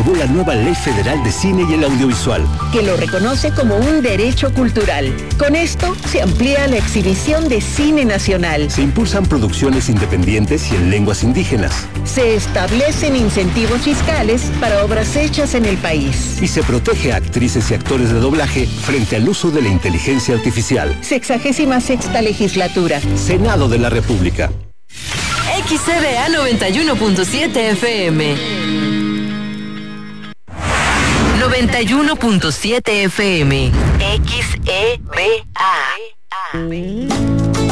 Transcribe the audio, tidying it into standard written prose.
aprobó la nueva Ley Federal de Cine y el Audiovisual, que lo reconoce como un derecho cultural. Con esto se amplía la exhibición de cine nacional. Se impulsan producciones independientes y en lenguas indígenas. Se establecen incentivos fiscales para obras hechas en el país. Y se protege a actrices y actores de doblaje frente al uso de la inteligencia artificial. 66ª legislatura. Senado de la República. XCBA 91.7 FM. 91.7 FM. XEBA.